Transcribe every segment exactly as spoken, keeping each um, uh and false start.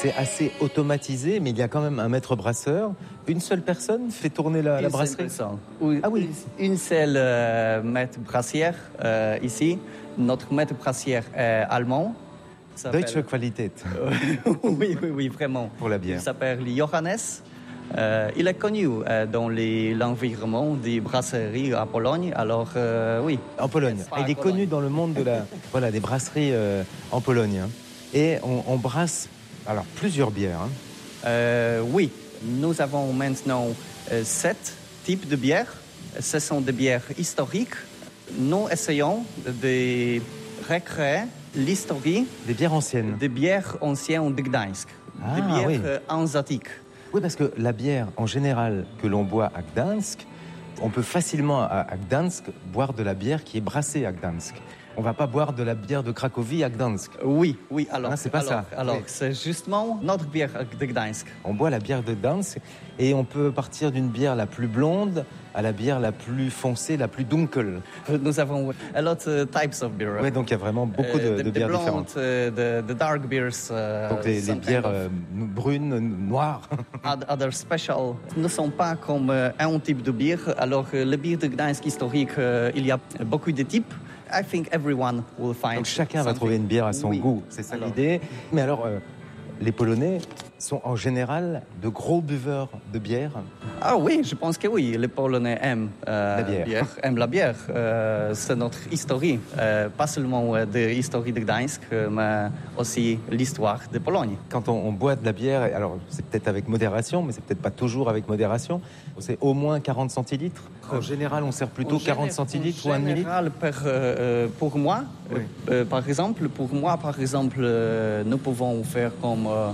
c'est assez automatisé, mais il y a quand même un maître brasseur. Une seule personne fait tourner la, la brasserie. Oui, ah oui. Une seule euh, maître brassière euh, ici. Notre maître brassière est allemand. Deutsche Qualität. oui, oui, oui, vraiment. Pour la bière. Il s'appelle Johannes. Euh, il est connu euh, dans les, l'environnement des brasseries à Pologne, alors euh, oui. En Pologne. Il est Pologne. Connu dans le monde de la, voilà, des brasseries euh, en Pologne. Hein. Et on, on brasse alors, plusieurs bières. Hein. Euh, oui, nous avons maintenant euh, sept types de bières. Ce sont des bières historiques. Nous essayons de recréer l'histoire. Des bières anciennes. Des bières anciennes de Gdańsk. Ah, des bières oui. euh, hanséatiques. Oui, parce que la bière, en général, que l'on boit à Gdańsk, on peut facilement, à, à Gdańsk, boire de la bière qui est brassée à Gdańsk. On ne va pas boire de la bière de Cracovie à Gdańsk. Oui, oui, alors, hein, c'est pas alors, ça. Alors, oui. c'est justement notre bière de Gdańsk. On boit la bière de Gdańsk et on peut partir d'une bière la plus blonde à la bière la plus foncée, la plus dunkel. Nous avons a lot of types of beer. Oui, donc il y a vraiment beaucoup de, uh, de bières blonde, différentes. Uh, the, the dark beers. Uh, donc les, les bières euh, brunes, noires. Other special. Ne sont pas comme uh, un type de bière. Alors uh, le bière de Gdańsk historique, uh, il y a beaucoup de types. I think everyone will find. Donc chacun something. va trouver une bière à son oui. goût, c'est ça l'idée. Mais alors, euh, les Polonais sont en général de gros buveurs de bière. Ah oui, je pense que oui. Les Polonais aiment euh, la bière. bière, aiment la bière. Euh, c'est notre histoire, euh, pas seulement euh, de l'histoire de Gdańsk, mais aussi l'histoire de Pologne. Quand on, on boit de la bière, alors c'est peut-être avec modération, mais c'est peut-être pas toujours avec modération. C'est au moins quarante centilitres. En général, on sert plutôt en quarante général, centilitres en ou un demi-litre. En général, per, euh, pour moi, oui. euh, par exemple, pour moi, par exemple, euh, nous pouvons faire comme euh,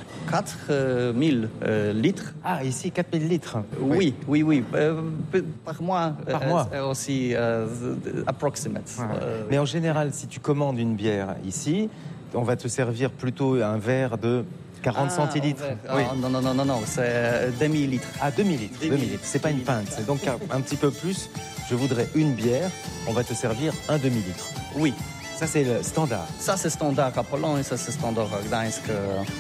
quatre mille euh, litres. Ah, ici, quatre mille litres. Oui, oui, oui. Euh, par mois. Par euh, mois. Aussi, euh, approximate. Ah. Euh, Mais en général, si tu commandes une bière ici, on va te servir plutôt un verre de quarante ah, centilitres. Oui. Ah, non, non, non, non, non, c'est demi-litre. Ah, demi-litre. Demi-litre. C'est pas une pinte. C'est donc un, un petit peu plus. Je voudrais une bière. On va te servir un demi-litre. Oui. Ça, c'est le standard. Ça, c'est standard à Pologne, ça, c'est standard à Gdańsk.